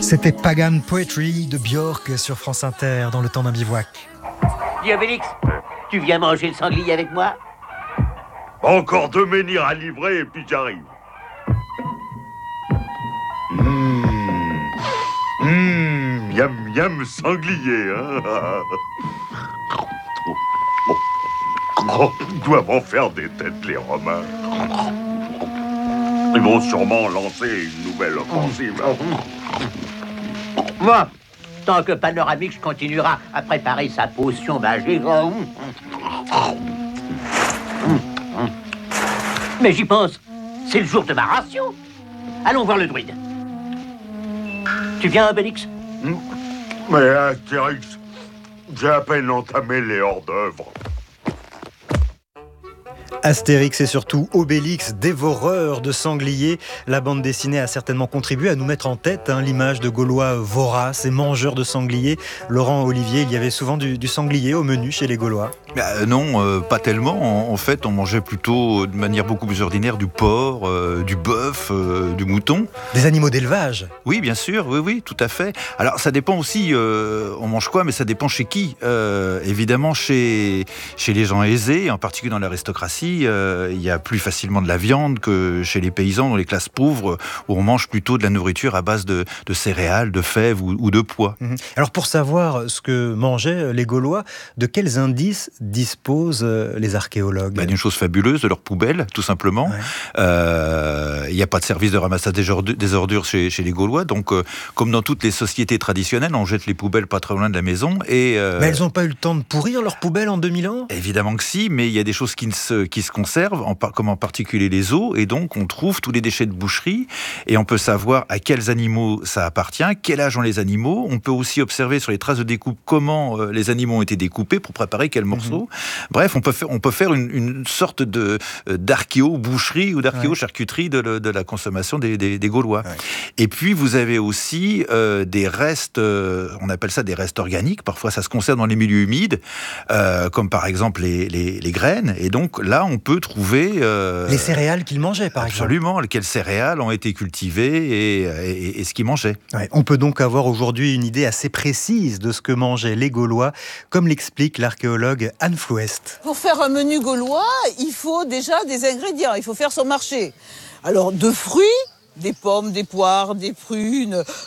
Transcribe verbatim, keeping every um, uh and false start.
C'était Pagan Poetry de Björk sur France Inter dans le temps d'un bivouac. Dis Obélix, tu viens manger le sanglier avec moi? Encore deux menhirs à livrer et puis j'arrive. Mmh. Mmh. Miam miam sanglier, hein. Oh, ils doivent en faire des têtes, les Romains. Ils vont sûrement lancer une nouvelle offensive. Moi, tant que Panoramix continuera à préparer sa potion magique. Mais j'y pense, c'est le jour de ma ration. Allons voir le druide. Tu viens, Obélix? Mais Astérix, j'ai à peine entamé les hors-d'œuvre. Astérix et surtout Obélix, dévoreur de sangliers. La bande dessinée a certainement contribué à nous mettre en tête hein, l'image de Gaulois voraces et mangeurs de sangliers. Laurent Olivier, il y avait souvent du, du sanglier au menu chez les Gaulois. Bah, non, euh, pas tellement. En, en fait, on mangeait plutôt de manière beaucoup plus ordinaire du porc, euh, du bœuf, euh, du mouton. Des animaux d'élevage. Oui, bien sûr, oui, oui, tout à fait. Alors, ça dépend aussi, euh, on mange quoi, mais ça dépend chez qui. Euh, évidemment, chez, chez les gens aisés, en particulier dans l'aristocratie, euh, il y a plus facilement de la viande que chez les paysans, dans les classes pauvres, où on mange plutôt de la nourriture à base de, de céréales, de fèves ou, ou de pois. Mmh. Alors, pour savoir ce que mangeaient les Gaulois, de quels indices disposent les archéologues? Bah, d'une chose fabuleuse, de leur poubelle, tout simplement. Il ouais. euh, n'y a pas de service de ramassage des ordures, des ordures chez, chez les Gaulois, donc euh, comme dans toutes les sociétés traditionnelles, on jette les poubelles pas très loin de la maison. Et, euh, mais elles n'ont pas eu le temps de pourrir leurs poubelles en deux mille ans? Évidemment que si, mais il y a des choses qui, ne se, qui se conservent, en, comme en particulier les os, et donc on trouve tous les déchets de boucherie, et on peut savoir à quels animaux ça appartient, quel âge ont les animaux. On peut aussi observer sur les traces de découpe comment euh, les animaux ont été découpés pour préparer quels morceaux. Mmh. Bref, on peut faire, on peut faire une, une sorte de, d'archéo-boucherie ou d'archéo-charcuterie de, de, de la consommation des, des, des Gaulois. Ouais. Et puis, vous avez aussi euh, des restes, euh, on appelle ça des restes organiques, parfois ça se conserve dans les milieux humides, euh, comme par exemple les, les, les graines, et donc là, on peut trouver... Euh, les céréales qu'ils mangeaient, par absolument, exemple. Absolument, quelles céréales ont été cultivées et, et, et ce qu'ils mangeaient. Ouais, on peut donc avoir aujourd'hui une idée assez précise de ce que mangeaient les Gaulois, comme l'explique l'archéologue Anne Flouest. Pour faire un menu gaulois, il faut déjà des ingrédients, il faut faire son marché. Alors, de fruits, des pommes, des poires, des prunes,